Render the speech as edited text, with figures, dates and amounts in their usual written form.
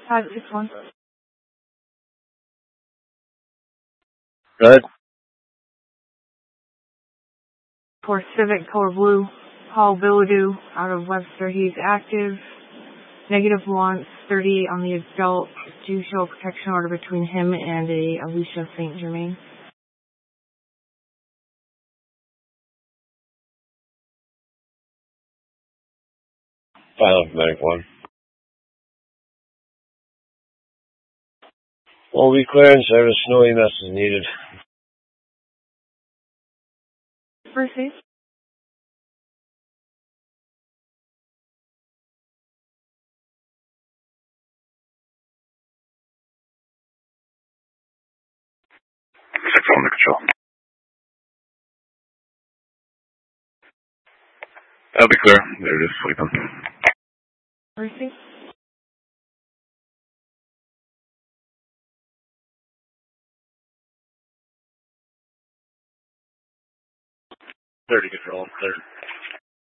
561. Good. For Civic color blue, Paul Billadu out of Webster. He's active. Negative wants 30 on the adult. Do show a protection order between him and a Alicia St. Germain. Final medic 1. Will be clear in service. No EMS is needed. First aid. Six under control. That'll be clear. They're just sleeping. First aid. Thirty control. Clear.